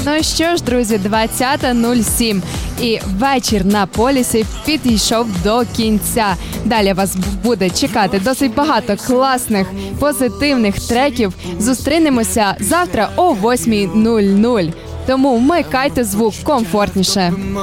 Ну що ж, друзі, 20:07. І вечір на Полісі підійшов до кінця. Далі вас буде чекати досить багато класних, позитивних треків. Зустрінемося завтра о 8:00. Тому вмикайте звук комфортніше.